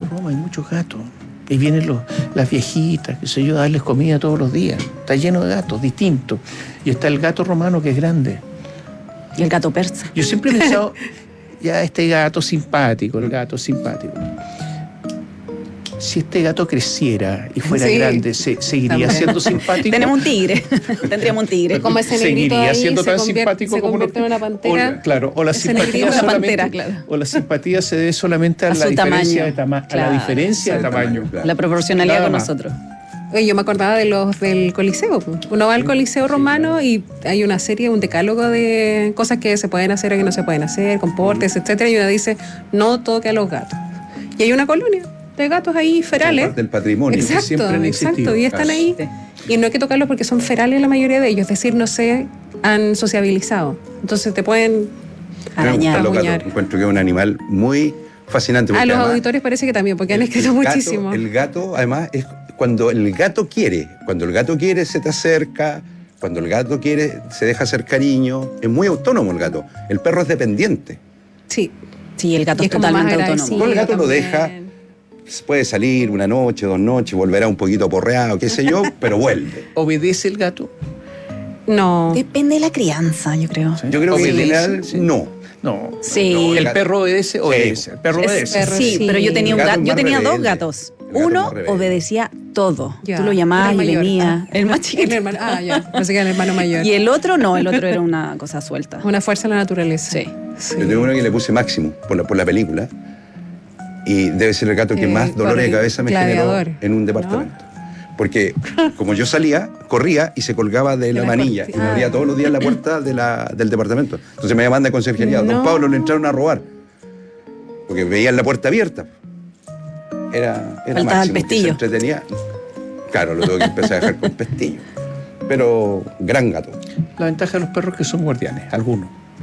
Roma hay muchos gatos. Y vienen las viejitas, qué sé yo, a darles comida todos los días. Está lleno de gatos, distintos. Y está el gato romano, que es grande. Y el gato persa. Yo siempre he pensado, ya el gato simpático. Si este gato creciera y fuera grande, ¿seguiría siendo simpático? Tenemos un tigre. Tendríamos un tigre. Como ese negrito ¿Seguiría ahí siendo tan se simpático como convierte en una pantera? O la simpatía solamente, o la simpatía se debe solamente a la diferencia de tamaño. A la diferencia de tamaño. La proporcionalidad con nosotros. Oye, yo me acordaba de los del Coliseo. Uno va al Coliseo romano y hay una serie, un decálogo de cosas que se pueden hacer o que no se pueden hacer, comportes, etcétera. Y uno dice, no toque a los gatos. Y hay una colonia de gatos ahí ferales. Parte del patrimonio. Exacto, que siempre han existido. y están ahí. Y no hay que tocarlos porque son ferales la mayoría de ellos, es decir, no se han sociabilizado. Entonces te pueden arañar. Encuentro que es un animal muy fascinante. A los auditores parece que también, porque han escrito muchísimo. El gato, además, es cuando el gato quiere se te acerca, cuando el gato quiere se deja hacer cariño. Es muy autónomo el gato. El perro es dependiente. Sí, el gato es totalmente autónomo. El gato lo deja, puede salir una noche, 2 noches, volverá un poquito porreado, qué sé yo, pero vuelve. ¿Obedece el gato? No. Depende de la crianza, yo creo. ¿Sí? Yo creo que en general no. Sí. No, ¿El perro obedece? Sí. El perro obedece. Sí, pero yo tenía dos gatos. Uno obedecía todo. Ya. Tú lo llamabas y mayor. venía. El más chiquito. Ya. Pensé que era el hermano mayor. Y el otro no, el otro era una cosa suelta. Una fuerza de la naturaleza. Sí. Yo tengo uno que le puse Máximo por la película. Y debe ser el gato que más dolores de cabeza me generó en un departamento. ¿No? Porque como yo salía, corría y se colgaba de la manilla. Y me abría todos los días la puerta del departamento. Entonces me llaman de conserjería. Don Pablo, le entraron a robar. Porque veían la puerta abierta. Era Máximo, el pestillo. que se entretenía. Claro, lo tengo que empezar a dejar con pestillo. Pero gran gato. La ventaja de los perros es que son guardianes, algunos.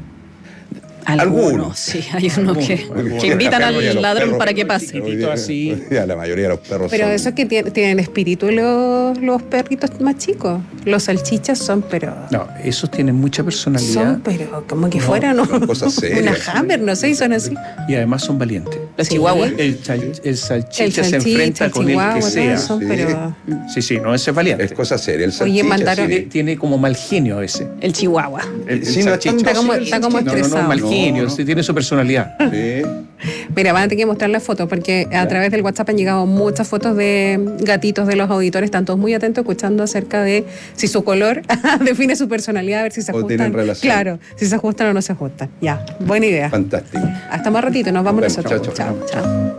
Algunos, sí, hay unos que invitan al ladrón para que pase. Así. La mayoría de los perros pero eso es que tienen espíritu los perritos más chicos. Los salchichas son, pero... No, esos tienen mucha personalidad. Son, pero como que fueran, ¿no? Son cosas serias. Una hammer, no sé, y son así. Y además son valientes. Los chihuahuas. El salchicha se enfrenta con el que sea. Son, pero... Sí, no, ese es valiente. Es cosa seria. El salchicha, oye, mandaron... tiene como mal genio a veces. El chihuahua. El salchicha. Está como estresado. No, mal genio, tiene su personalidad. Sí. Mira, van a tener que mostrar la foto porque a través del WhatsApp han llegado muchas fotos de gatitos de los auditores. Están todos muy atentos escuchando acerca de si su color define su personalidad, a ver si se ajustan. O tienen relación. Claro, si se ajustan o no se ajustan. Ya, buena idea. Fantástico. Hasta más ratito, nos vamos Bueno, nosotros. chao.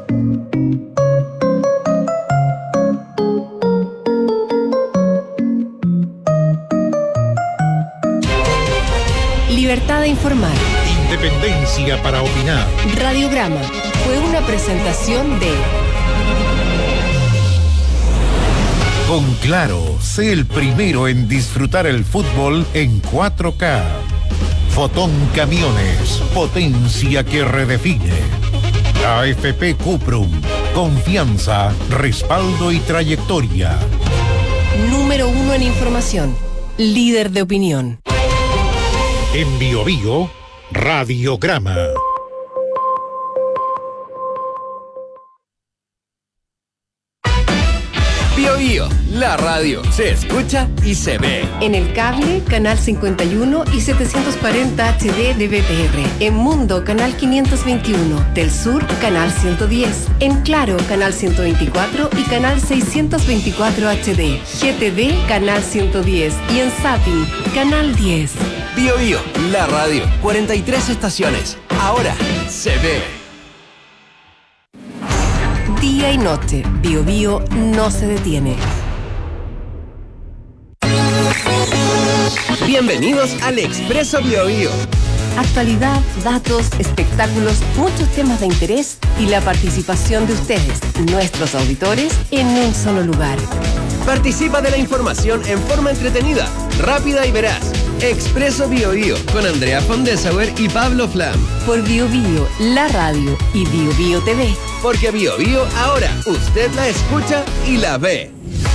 Libertad de informar. Independencia para opinar. Radiograma fue una presentación de... Con Claro, sé el primero en disfrutar el fútbol en 4K. Fotón Camiones, potencia que redefine. AFP Cuprum, confianza, respaldo y trayectoria. Número 1 en información, líder de opinión. En Bio Bio, Radiograma. Bio Bio, la radio se escucha y se ve. En el cable, canal 51 y 740 HD de BTR. En Mundo, canal 521. Del Sur, canal 110. En Claro, canal 124 y canal 624 HD. GTV, canal 110. Y en Zapping, canal 10. Bio Bio, la radio, 43 estaciones. Ahora se ve. Día y noche, Bio Bio no se detiene. Bienvenidos al Expreso Bio Bio. Actualidad, datos, espectáculos, muchos temas de interés y la participación de ustedes, nuestros auditores, en un solo lugar. Participa de la información en forma entretenida, rápida y veraz. Expreso Bio Bio con Andrea von Dessauer y Pablo Flam. Por Bio Bio, la radio y Bio Bio TV. Porque Bio Bio ahora usted la escucha y la ve.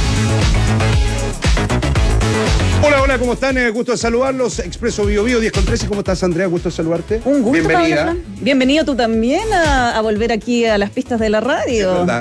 Hola, ¿cómo están? Gusto de saludarlos. Expreso Bio Bio 10:13. ¿Cómo estás, Andrea? Gusto de saludarte. Un gusto, bienvenida. Pablo. Bienvenido tú también a volver aquí a las pistas de la radio.